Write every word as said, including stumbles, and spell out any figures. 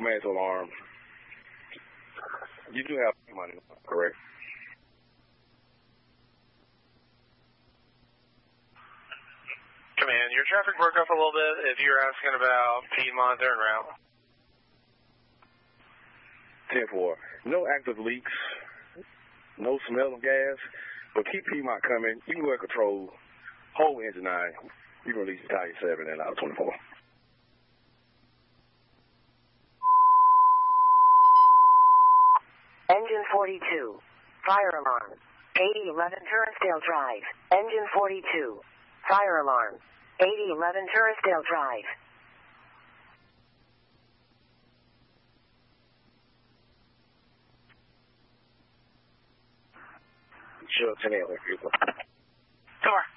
man's alarm. You do have money, correct? Command, your traffic broke up a little bit if you're asking about Piedmont, they're en route. ten four. No active leaks, no smell of gas, but keep Piedmont coming. You can go ahead and control whole engine nine. You can release Battalion seven and out twenty-four. Engine forty-two. Fire alarm. eighty eleven Turrisdale Drive. Engine forty-two. Fire alarm. eighty eleven Turrisdale Drive. Sure, ten eight. Door.